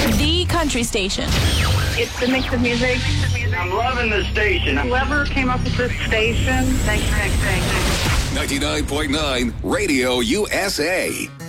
The country station. It's the mix of music. I'm loving this station. Whoever came up with this station, thanks. 99.9 Radio USA.